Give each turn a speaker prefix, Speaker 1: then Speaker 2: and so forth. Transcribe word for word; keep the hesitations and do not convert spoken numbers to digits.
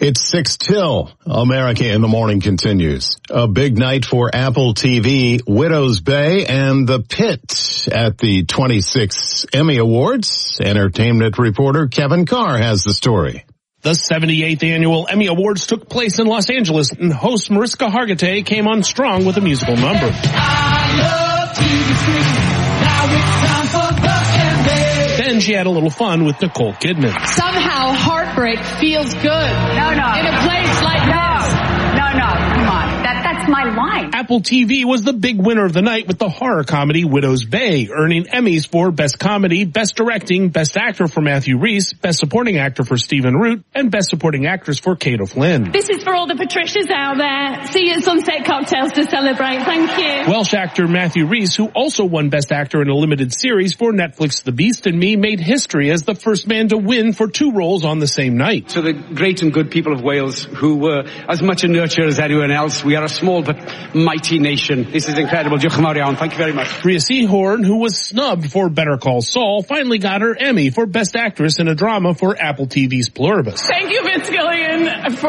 Speaker 1: It's six till. America in the Morning continues. A big night for Apple T V, Widow's Bay, and The Pit at the twenty-sixth Emmy Awards. Entertainment reporter Kevin Carr has the story.
Speaker 2: The seventy-eighth Annual Emmy Awards took place in Los Angeles, and host Mariska Hargitay came on strong with a musical number.
Speaker 3: I love T V screens. Now it's time for the Emmy.
Speaker 2: Then she had a little fun with Nicole Kidman.
Speaker 4: Somehow heartbreak feels good.
Speaker 5: No, no.
Speaker 4: In a place like
Speaker 5: no.
Speaker 4: this.
Speaker 5: No, no, come on. That, that's my line.
Speaker 2: Apple T V was the big winner of the night with the horror comedy Widow's Bay, earning Emmys for Best Comedy, Best Directing, Best Actor for Matthew Rhys, Best Supporting Actor for Stephen Root, and Best Supporting Actress for Kate O'Flynn.
Speaker 6: This is for all the Patricias out there. See you at Sunset Cocktails to celebrate. Thank you.
Speaker 2: Welsh actor Matthew Rhys, who also won Best Actor in a limited series for Netflix The Beast and Me, made history as the first man to win for two roles on the same night.
Speaker 7: To the great and good people of Wales, who were as much a nurture as anyone else, we are a small but mighty nation. This is incredible. Diolch yn fawr iawn. Thank you very much.
Speaker 2: Rhea Seehorn, who was snubbed for Better Call Saul, finally got her Emmy for Best Actress in a Drama for Apple T V's Pluribus.
Speaker 6: Thank you, Vince Gilligan, for